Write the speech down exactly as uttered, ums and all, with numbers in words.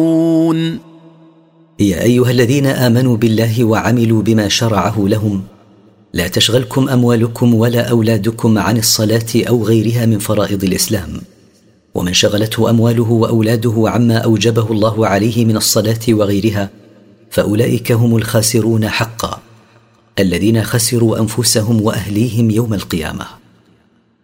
يا أيها الذين آمنوا بالله وعملوا بما شرعه لهم لا تشغلكم أموالكم ولا أولادكم عن الصلاة أو غيرها من فرائض الإسلام، ومن شغلته أمواله وأولاده عما أوجبه الله عليه من الصلاة وغيرها فأولئك هم الخاسرون حقا، الذين خسروا أنفسهم وأهليهم يوم القيامة.